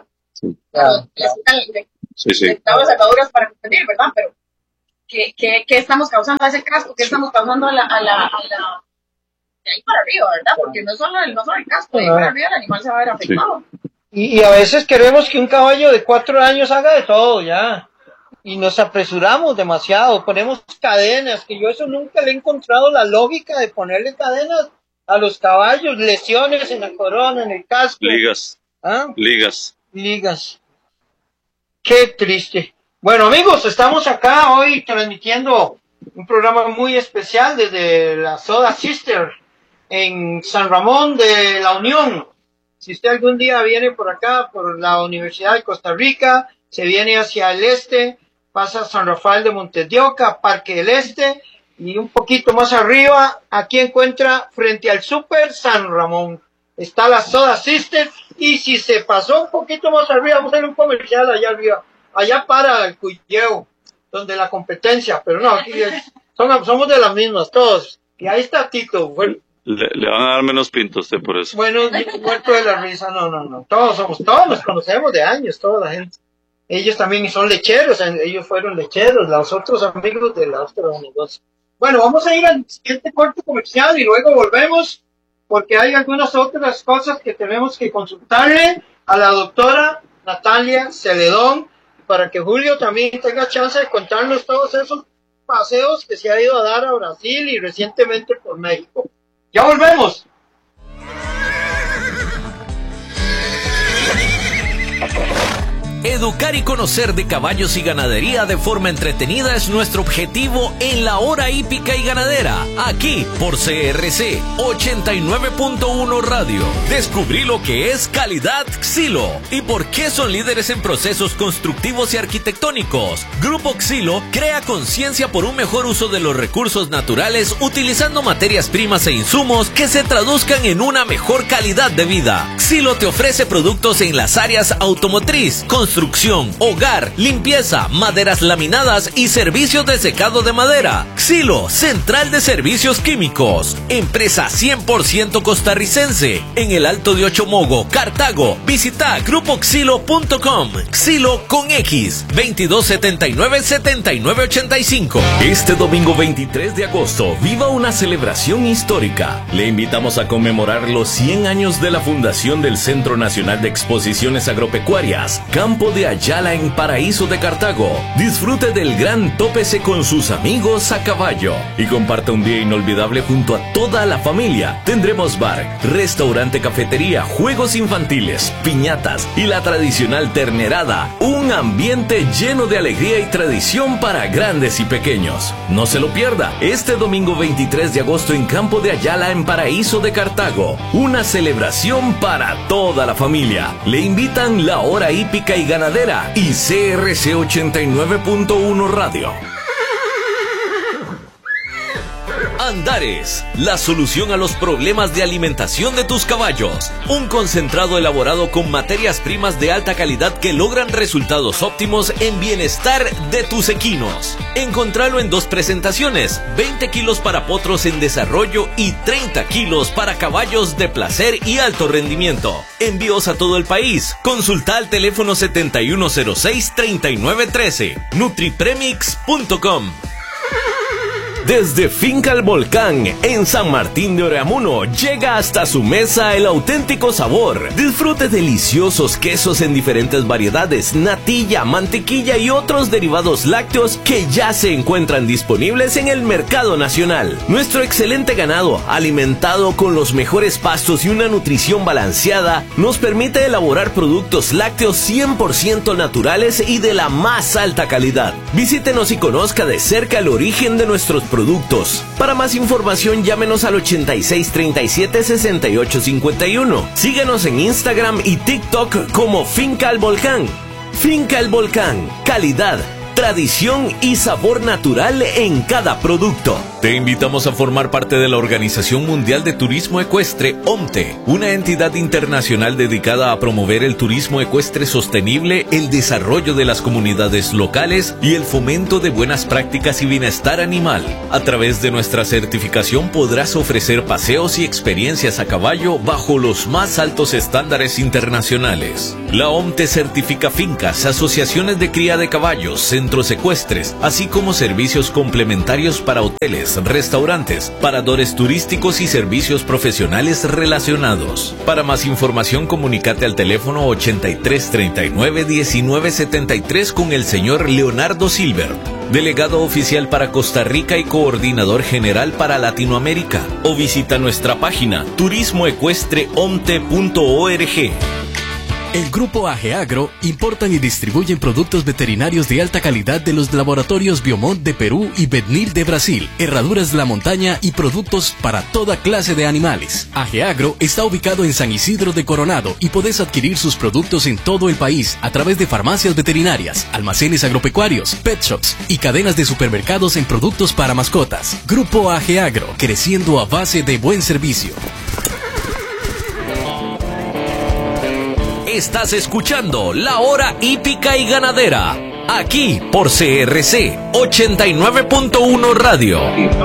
las ataduras para competir, ¿verdad? Pero ¿qué estamos causando a ese casco? ¿Qué estamos causando a la de ahí para arriba, verdad? Porque no solo el casco, de ahí para arriba el animal se va a ver afectado. Y a veces queremos que un caballo de 4 años haga de todo ya. Y nos apresuramos demasiado, ponemos cadenas, que yo eso nunca le he encontrado la lógica de ponerle cadenas a los caballos, lesiones en la corona, en el casco. Ligas. ¿Ah? Ligas. Qué triste. Bueno, amigos, estamos acá hoy transmitiendo un programa muy especial desde la Soda Sister en San Ramón de la Unión. Si usted algún día viene por acá, por la Universidad de Costa Rica, se viene hacia el este, pasa a San Rafael de Montes de Oca, Parque del Este, y un poquito más arriba, aquí encuentra frente al Super San Ramón. Está la Soda Sister, y si se pasó un poquito más arriba, vamos a hacer un comercial allá arriba, allá para el Cuyeo, donde la competencia, pero no, aquí somos de las mismas, todos. Y ahí está Tito. Bueno, le van a dar menos pinto a usted por eso. Bueno, muerto de la risa, no. Todos nos conocemos de años, toda la gente. Ellos también son lecheros, ellos fueron lecheros, los otros amigos de la otra negocio. Bueno, vamos a ir al siguiente corte comercial y luego volvemos, porque hay algunas otras cosas que tenemos que consultarle a la doctora Natalia Celedón, para que Julio también tenga chance de contarnos todos esos paseos que se ha ido a dar a Brasil y recientemente por México. ¡Ya volvemos! Educar y conocer de caballos y ganadería de forma entretenida es nuestro objetivo en la Hora Hípica y Ganadera, aquí por CRC 89.1 Radio. Descubrí lo que es calidad Xilo y por qué son líderes en procesos constructivos y arquitectónicos. Grupo Xilo crea conciencia por un mejor uso de los recursos naturales utilizando materias primas e insumos que se traduzcan en una mejor calidad de vida. Xilo te ofrece productos en las áreas automotriz, construcción, hogar, limpieza, maderas laminadas y servicios de secado de madera. Xilo, Central de Servicios Químicos. Empresa 100% costarricense. En el Alto de Ochomogo, Cartago. Visita grupoxilo.com. Xilo con X. 2279-7985. Este domingo 23 de agosto, viva una celebración histórica. Le invitamos a conmemorar los 100 años de la fundación del Centro Nacional de Exposiciones Agropecuarias, Campo de Ayala en Paraíso de Cartago. Disfrute del gran tópese con sus amigos a caballo y comparta un día inolvidable junto a toda la familia. Tendremos bar, restaurante, cafetería, juegos infantiles, piñatas y la tradicional ternerada. Un ambiente lleno de alegría y tradición para grandes y pequeños. No se lo pierda, este domingo 23 de agosto en Campo de Ayala en Paraíso de Cartago. Una celebración para toda la familia. Le invitan la Hora Hípica y Ganadera y CRC 89.1 Radio. Andares, la solución a los problemas de alimentación de tus caballos. Un concentrado elaborado con materias primas de alta calidad que logran resultados óptimos en bienestar de tus equinos. Encontralo en 2 presentaciones, 20 kilos para potros en desarrollo y 30 kilos para caballos de placer y alto rendimiento. Envíos a todo el país. Consulta al teléfono 7106-3913. nutripremix.com. Desde Finca El Volcán, en San Martín de Oreamuno, llega hasta su mesa el auténtico sabor. Disfrute deliciosos quesos en diferentes variedades, natilla, mantequilla y otros derivados lácteos que ya se encuentran disponibles en el mercado nacional. Nuestro excelente ganado, alimentado con los mejores pastos y una nutrición balanceada, nos permite elaborar productos lácteos 100% naturales y de la más alta calidad. Visítenos y conozca de cerca el origen de nuestros productos. Para más información, llámenos al 8637-6851. Síguenos en Instagram y TikTok como Finca El Volcán. Finca El Volcán, calidad tradición y sabor natural en cada producto. Te invitamos a formar parte de la Organización Mundial de Turismo Ecuestre, OMTE, una entidad internacional dedicada a promover el turismo ecuestre sostenible, el desarrollo de las comunidades locales y el fomento de buenas prácticas y bienestar animal. A través de nuestra certificación podrás ofrecer paseos y experiencias a caballo bajo los más altos estándares internacionales. La OMTE certifica fincas, asociaciones de cría de caballos, centros ecuestres, así como servicios complementarios para hoteles, restaurantes, paradores turísticos y servicios profesionales relacionados. Para más información, comunícate al teléfono 83 39 19 73 con el señor Leonardo Silver, delegado oficial para Costa Rica y coordinador general para Latinoamérica, o visita nuestra página turismoecuestreomte.org. El Grupo AGEAGRO importan y distribuyen productos veterinarios de alta calidad de los laboratorios Biomont de Perú y Bednil de Brasil, herraduras de la montaña y productos para toda clase de animales. AGEAGRO está ubicado en San Isidro de Coronado y podés adquirir sus productos en todo el país a través de farmacias veterinarias, almacenes agropecuarios, pet shops y cadenas de supermercados en productos para mascotas. Grupo AGEAGRO, creciendo a base de buen servicio. Estás escuchando La Hora Hípica y Ganadera, aquí por CRC 89.1 Radio.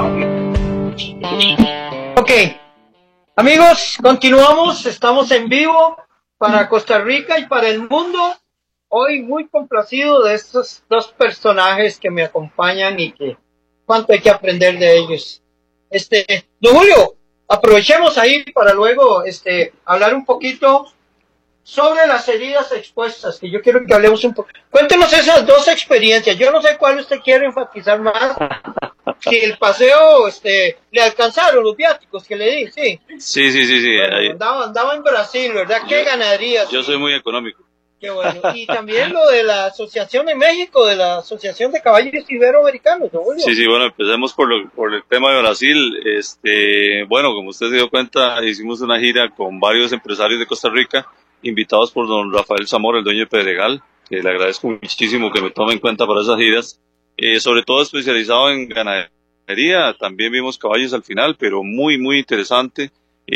Ok, amigos, continuamos, estamos en vivo para Costa Rica y para el mundo. Hoy muy complacido de estos dos personajes que me acompañan y que cuánto hay que aprender de ellos. Don Julio, aprovechemos ahí para luego hablar un poquito sobre las heridas expuestas, que yo quiero que hablemos un poco. Cuéntenos esas dos experiencias. Yo no sé cuál usted quiere enfatizar más. Si el paseo, le alcanzaron los viáticos que le di, sí. Sí. Bueno, andaba en Brasil, ¿verdad? ¿Qué ganaderías? Yo soy muy económico. Qué bueno. Y también lo de la Asociación de México, de la Asociación de Caballos Iberoamericanos, ¿no? Sí, bueno, empecemos por el tema de Brasil. Bueno, como usted se dio cuenta, hicimos una gira con varios empresarios de Costa Rica, invitados por don Rafael Zamora, el dueño de Pedregal, que le agradezco muchísimo que me tome en cuenta para esas giras, sobre todo especializado en ganadería. También vimos caballos al final, pero muy interesante,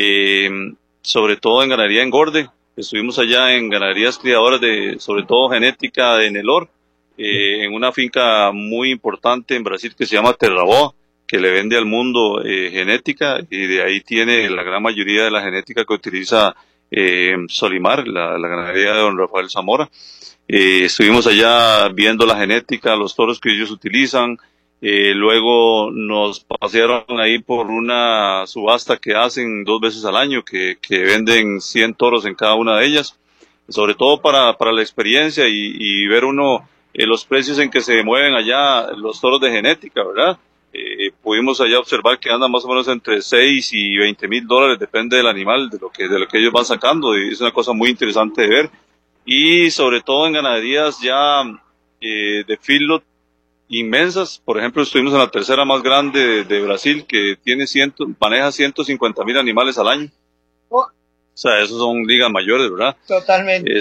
sobre todo en ganadería engorde. Estuvimos allá en ganaderías criadoras sobre todo genética de Nelor, en una finca muy importante en Brasil que se llama Terraboa, que le vende al mundo genética, y de ahí tiene la gran mayoría de la genética que utiliza Solimar, la ganadería de don Rafael Zamora. Estuvimos allá viendo la genética, los toros que ellos utilizan. Luego nos pasearon ahí por una subasta que hacen 2 veces al año, que venden 100 toros en cada una de ellas, sobre todo para la experiencia y ver uno los precios en que se mueven allá los toros de genética, ¿verdad? Pudimos allá observar que andan más o menos entre 6 y 20 mil dólares, depende del animal, de lo que ellos van sacando, y es una cosa muy interesante de ver. Y sobre todo en ganaderías ya de feedlot inmensas. Por ejemplo, estuvimos en la tercera más grande de Brasil, que maneja 150,000 animales al año. O sea, esos son ligas mayores, ¿verdad? Totalmente.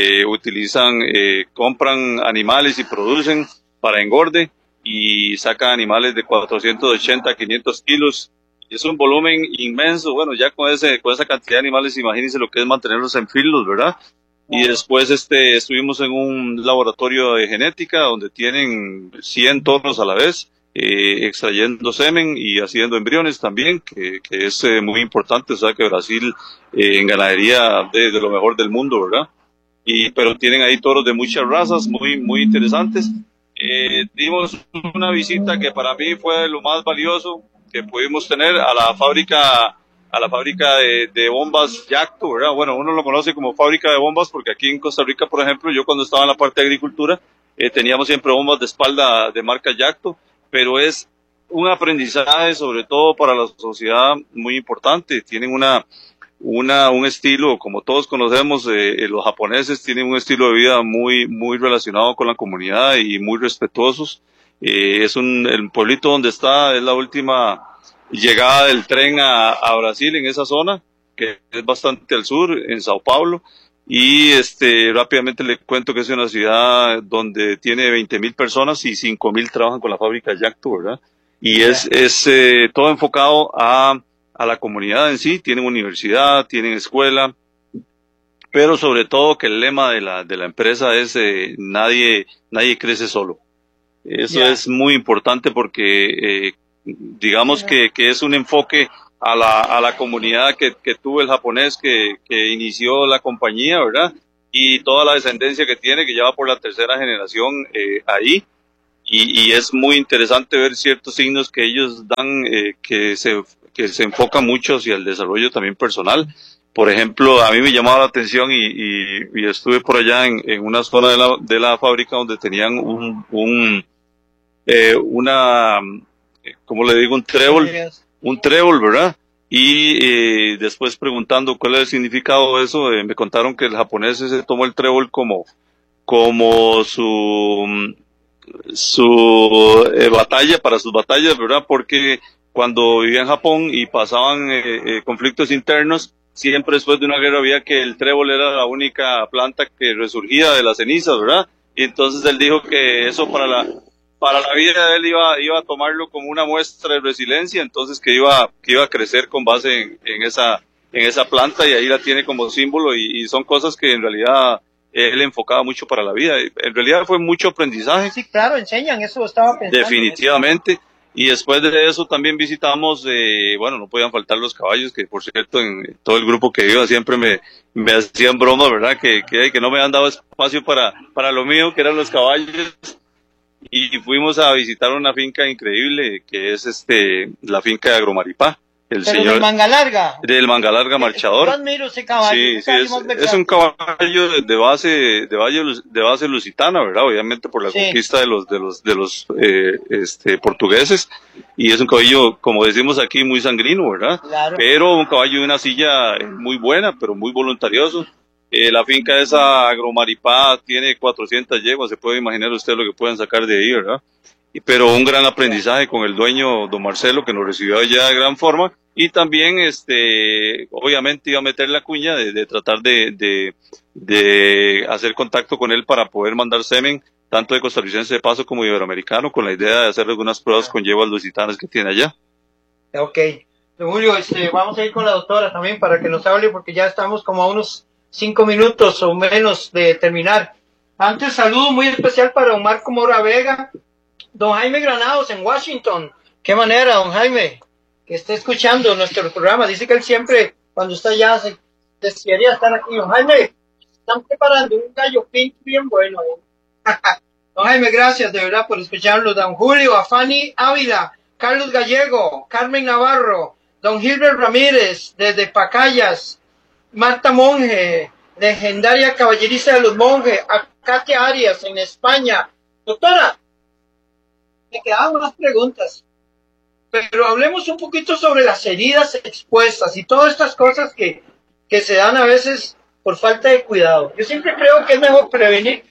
Compran animales y producen para engorde, y saca animales de 480 a 500 kilos. Es un volumen inmenso. Bueno, ya con esa cantidad de animales, imagínense lo que es mantenerlos en filos, ¿verdad? Y después estuvimos en un laboratorio de genética donde tienen 100 toros a la vez, extrayendo semen y haciendo embriones también, que es muy importante. O sea que Brasil en ganadería de lo mejor del mundo, ¿verdad? Pero tienen ahí toros de muchas razas muy interesantes. Dimos una visita que para mí fue lo más valioso que pudimos tener a la fábrica de bombas Yacto, ¿verdad? Bueno, uno lo conoce como fábrica de bombas porque aquí en Costa Rica, por ejemplo, yo cuando estaba en la parte de agricultura, teníamos siempre bombas de espalda de marca Yacto, pero es un aprendizaje sobre todo para la sociedad muy importante. Tienen un estilo, como todos conocemos, los japoneses tienen un estilo de vida muy relacionado con la comunidad y muy respetuosos. El pueblito donde está es la última llegada del tren a Brasil, en esa zona, que es bastante al sur, en Sao Paulo, Y rápidamente le cuento que es una ciudad donde tiene 20,000 personas y 5,000 trabajan con la fábrica Yacto, ¿verdad? Y es todo enfocado a la comunidad en sí. Tienen universidad, tienen escuela, pero sobre todo que el lema de la empresa es nadie crece solo. Eso es muy importante porque digamos que es un enfoque a la comunidad que tuvo el japonés que inició la compañía, ¿verdad? Y toda la descendencia que tiene, que ya va por la tercera generación ahí. Y es muy interesante ver ciertos signos que ellos dan que se enfoca mucho hacia el desarrollo también personal. Por ejemplo, a mí me llamaba la atención y estuve por allá en una zona de la fábrica donde tenían ¿cómo le digo? Un trébol, ¿verdad? Y después preguntando cuál es el significado de eso, me contaron que el japonés se tomó el trébol como su batalla, para sus batallas, ¿verdad? Porque cuando vivía en Japón y pasaban conflictos internos, siempre después de una guerra había que el trébol era la única planta que resurgía de las cenizas, ¿verdad? Y entonces él dijo que eso para la vida de él iba a tomarlo como una muestra de resiliencia, entonces que iba a crecer con base en esa planta, y ahí la tiene como símbolo, y son cosas que en realidad él enfocaba mucho para la vida. En realidad fue mucho aprendizaje. Sí, claro, enseñan, eso estaba pensando. Definitivamente. Y después de eso también visitamos, no podían faltar los caballos, que por cierto en todo el grupo que iba siempre me hacían broma, ¿verdad? Que no me han dado espacio para lo mío, que eran los caballos. Y fuimos a visitar una finca increíble, que es la finca de Agromaripá. Del Manga Larga. Del Manga Larga Marchador. Yo admiro ese caballo. Sí, es un caballo de base lusitana, ¿verdad? Obviamente por la conquista de los portugueses. Y es un caballo, como decimos aquí, muy sanguíneo, ¿verdad? Claro. Pero un caballo de una silla muy buena, pero muy voluntarioso. La finca esa Agromaripá tiene 400 yeguas, se puede imaginar usted lo que pueden sacar de ahí, ¿verdad? Pero un gran aprendizaje con el dueño, don Marcelo, que nos recibió allá de gran forma, y también obviamente iba a meter la cuña de tratar de hacer contacto con él para poder mandar semen, tanto de costarricense de paso como de iberoamericano, con la idea de hacer algunas pruebas con yeguas lusitanas que tiene allá. Ok. Julio, vamos a ir con la doctora también para que nos hable, porque ya estamos como a unos 5 minutos o menos de terminar. Antes, saludo muy especial para don Marco Mora Vega, don Jaime Granados en Washington. Qué manera, don Jaime, que esté escuchando nuestro programa. Dice que él siempre, cuando está allá, se desearía estar aquí. Don Jaime, están preparando un gallo pinto bien bueno. Don Jaime, gracias de verdad por escucharlo. Don Julio, Afani Ávila, Carlos Gallego, Carmen Navarro, don Gilbert Ramírez, desde Pacayas, Marta Monge, legendaria caballeriza de los monjes, a Katia Arias en España. Doctora, me quedaban más preguntas, pero hablemos un poquito sobre las heridas expuestas y todas estas cosas que se dan a veces por falta de cuidado. Yo siempre creo que es mejor prevenir.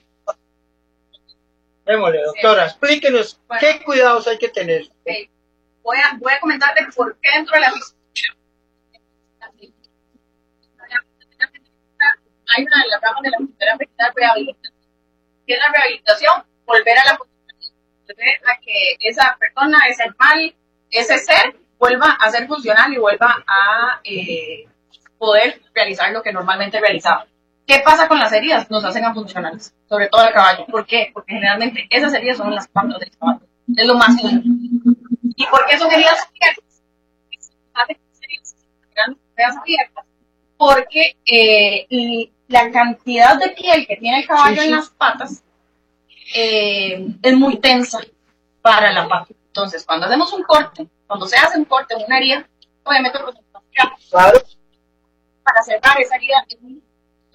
Démosle, doctora, explíquenos qué cuidados hay que tener. Okay. Voy a comentarle por qué dentro de la hay una de las ramas de la fisioterapia que es la rehabilitación. ¿Qué es la rehabilitación? Volver a la funcionalidad, volver a que esa persona, ese animal, ese ser vuelva a ser funcional y vuelva a poder realizar lo que normalmente realizaba. ¿Qué pasa con las heridas? Nos hacen afuncionales, sobre todo el caballo. ¿Por qué? Porque generalmente esas heridas son las patas del caballo. Es lo más común. ¿Y por qué son heridas abiertas? Hacen heridas abiertas porque la cantidad de piel que tiene el caballo en las patas es muy tensa para la pata. Entonces, cuando hacemos un corte, cuando se hace un corte en una herida, obviamente claro, para cerrar esa herida es muy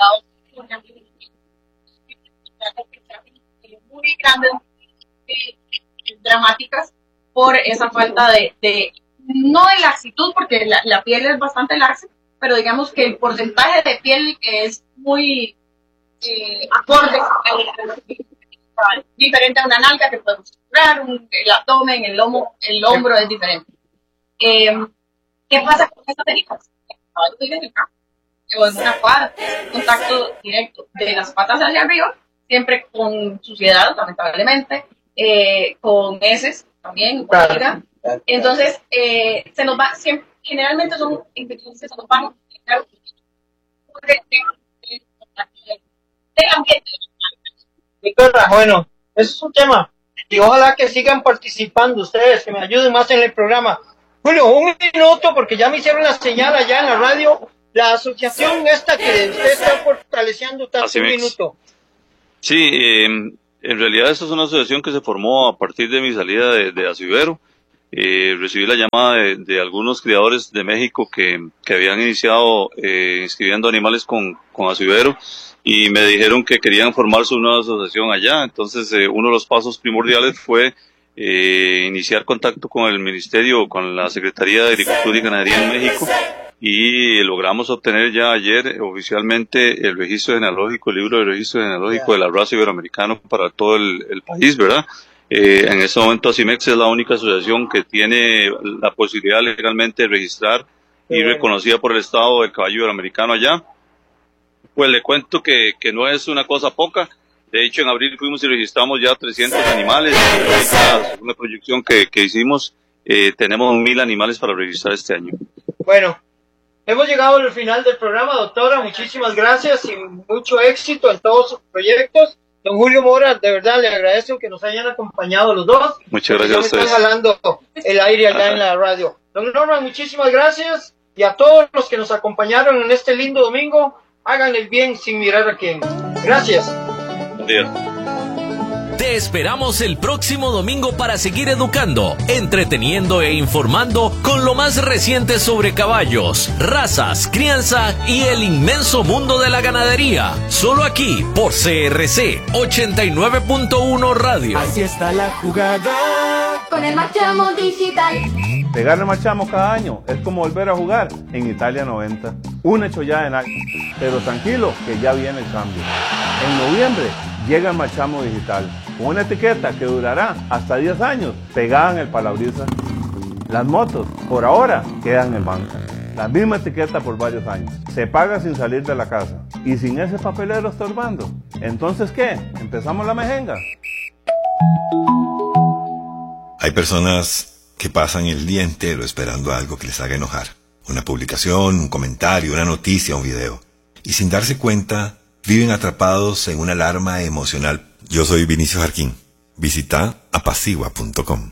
grandes, dramáticas, por esa falta no de laxitud, porque la piel es bastante laxa, pero digamos que el porcentaje de piel es muy acorde, diferente a una nalga que podemos comprar, el abdomen, el lomo, el hombro es diferente. ¿Qué pasa con estas heridas? El caballo vive en el campo, o en una cuadra, contacto directo de las patas hacia arriba, siempre con suciedad, lamentablemente, con heces también, con ira. Entonces, se nos va, siempre, generalmente son infecciones que se nos van del ambiente. Bueno, eso es un tema. Y ojalá que sigan participando ustedes, que me ayuden más en el programa. Julio, un minuto, porque ya me hicieron la señal allá en la radio. La asociación esta que usted está fortaleciendo, un minuto. Sí, en realidad esta es una asociación que se formó a partir de mi salida de Acibero. Recibí la llamada de algunos criadores de México que habían iniciado inscribiendo animales con Acibero y me dijeron que querían formar su nueva asociación allá. Entonces uno de los pasos primordiales fue iniciar contacto con el ministerio, con la Secretaría de Agricultura y Ganadería en México, y logramos obtener ya ayer oficialmente el registro genealógico, el libro de registro genealógico de la raza iberoamericana para todo el país, ¿verdad? En este momento ASIMEX es la única asociación que tiene la posibilidad legalmente de registrar y reconocida por el Estado del caballo iberoamericano allá. Pues le cuento que no es una cosa poca. De hecho, en abril fuimos y registramos ya 300 animales. Una proyección que hicimos, tenemos 1,000 animales para registrar este año. Bueno, hemos llegado al final del programa, doctora. Muchísimas gracias y mucho éxito en todos sus proyectos. Don Julio Mora, de verdad le agradezco que nos hayan acompañado los dos. Muchas gracias a ustedes. Están jalando el aire allá en la radio. Don Norman, muchísimas gracias. Y a todos los que nos acompañaron en este lindo domingo, hagan el bien sin mirar a quién. Gracias. Te esperamos el próximo domingo para seguir educando, entreteniendo e informando con lo más reciente sobre caballos, razas, crianza y el inmenso mundo de la ganadería. Solo aquí por CRC 89.1 Radio. Así está la jugada con el Marchamo Digital. Pegarle Marchamo cada año es como volver a jugar en Italia 90. Una chollada en algo. Pero tranquilo, que ya viene el cambio. En noviembre llega el Marchamo Digital, con una etiqueta que durará hasta 10 años, pegada en el parabrisas. Las motos, por ahora, quedan en banca. La misma etiqueta por varios años. Se paga sin salir de la casa. Y sin ese papelero estorbando. Entonces, ¿qué? ¿Empezamos la mejenga? Hay personas que pasan el día entero esperando algo que les haga enojar. Una publicación, un comentario, una noticia, un video. Y sin darse cuenta, viven atrapados en una alarma emocional. Yo soy Vinicio Jarquín. Visita apacigua.com.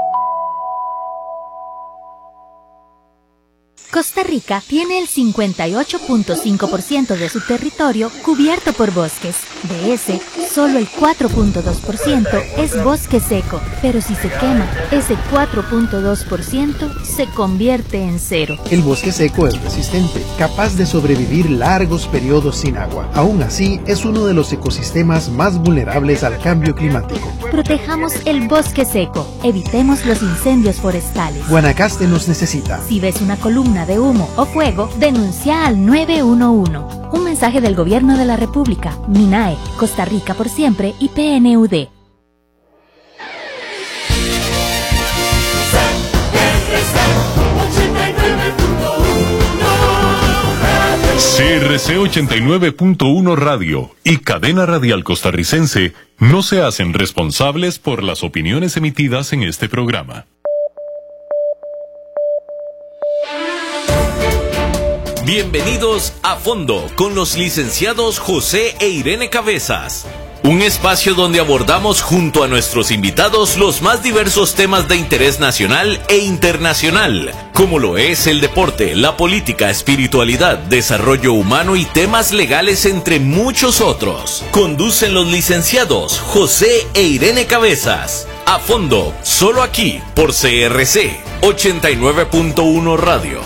Costa Rica tiene el 58.5% de su territorio cubierto por bosques. De ese, solo el 4.2% es bosque seco, pero si se quema, ese 4.2% se convierte en cero. El bosque seco es resistente, capaz de sobrevivir largos periodos sin agua. Aún así, es uno de los ecosistemas más vulnerables al cambio climático. Protejamos el bosque seco, evitemos los incendios forestales. Guanacaste nos necesita. Si ves una columna de humo o fuego, denuncia al 911. Un mensaje del Gobierno de la República, MINAE, Costa Rica por siempre y PNUD. CRC 89.1 Radio y Cadena Radial Costarricense no se hacen responsables por las opiniones emitidas en este programa. Bienvenidos a Fondo con los licenciados José e Irene Cabezas. Un espacio donde abordamos junto a nuestros invitados los más diversos temas de interés nacional e internacional, como lo es el deporte, la política, espiritualidad, desarrollo humano y temas legales, entre muchos otros. Conducen los licenciados José e Irene Cabezas. A Fondo, solo aquí por CRC 89.1 Radio.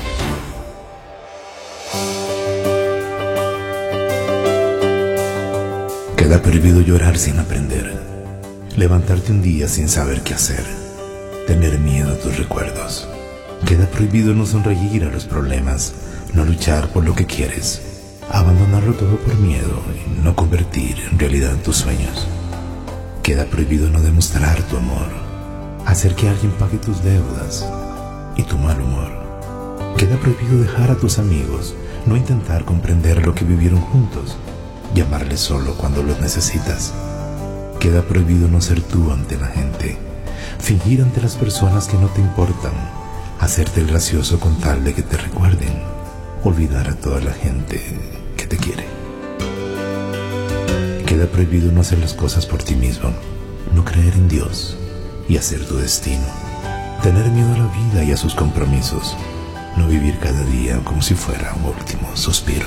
Queda prohibido llorar sin aprender, levantarte un día sin saber qué hacer, tener miedo a tus recuerdos. Queda prohibido no sonreír a los problemas, no luchar por lo que quieres, abandonarlo todo por miedo y no convertir en realidad tus sueños. Queda prohibido no demostrar tu amor, hacer que alguien pague tus deudas y tu mal humor. Queda prohibido dejar a tus amigos, no intentar comprender lo que vivieron juntos, llamarles solo cuando los necesitas. Queda prohibido no ser tú ante la gente, fingir ante las personas que no te importan, hacerte el gracioso con tal de que te recuerden, olvidar a toda la gente que te quiere. Queda prohibido no hacer las cosas por ti mismo, no creer en Dios y hacer tu destino, tener miedo a la vida y a sus compromisos, no vivir cada día como si fuera un último suspiro.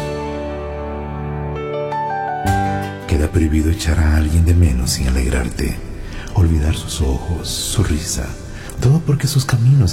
Queda prohibido echar a alguien de menos sin alegrarte, olvidar sus ojos, su risa, todo porque sus caminos